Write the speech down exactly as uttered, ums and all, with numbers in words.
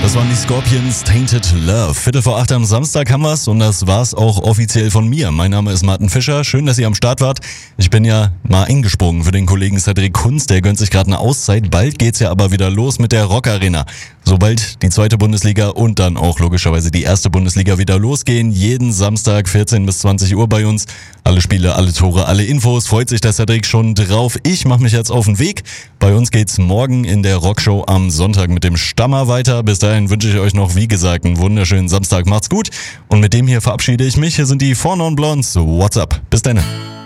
Das waren die Scorpions, Tainted Love. Viertel vor acht am Samstag haben wir's und das war's auch offiziell von mir. Mein Name ist Martin Fischer. Schön, dass ihr am Start wart. Ich bin ja mal eingesprungen für den Kollegen Cedric Kunz. Der gönnt sich gerade eine Auszeit. Bald geht's ja aber wieder los mit der Rock Arena. Sobald die zweite Bundesliga und dann auch logischerweise die erste Bundesliga wieder losgehen. Jeden Samstag vierzehn bis zwanzig Uhr bei uns. Alle Spiele, alle Tore, alle Infos. Freut sich der Cedric schon drauf. Ich mache mich jetzt auf den Weg. Bei uns geht's morgen in der Rockshow am Sonntag mit dem Stammer weiter. Bis dahin wünsche ich euch noch, wie gesagt, einen wunderschönen Samstag. Macht's gut. Und mit dem hier verabschiede ich mich. Hier sind die Four Non Blondes. What's up? Bis dann.